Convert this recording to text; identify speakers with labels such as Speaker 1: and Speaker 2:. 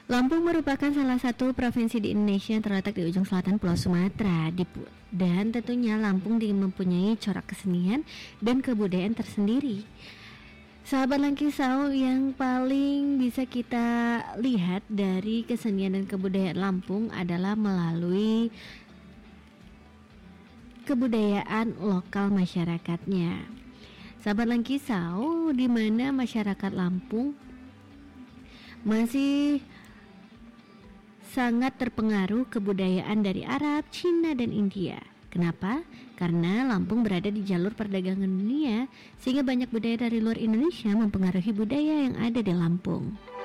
Speaker 1: Lampung merupakan salah satu provinsi di Indonesia yang terletak di ujung selatan Pulau Sumatera. Dan tentunya Lampung mempunyai corak kesenian dan kebudayaan tersendiri. Sahabat Langkisau, yang paling bisa kita lihat dari kesenian dan kebudayaan Lampung adalah melalui kebudayaan lokal masyarakatnya. Sahabat Langkisau, di mana masyarakat Lampung masih sangat terpengaruh kebudayaan dari Arab, Cina, dan India. Kenapa? Karena Lampung berada di jalur perdagangan dunia, sehingga banyak budaya dari luar Indonesia mempengaruhi budaya yang ada di Lampung.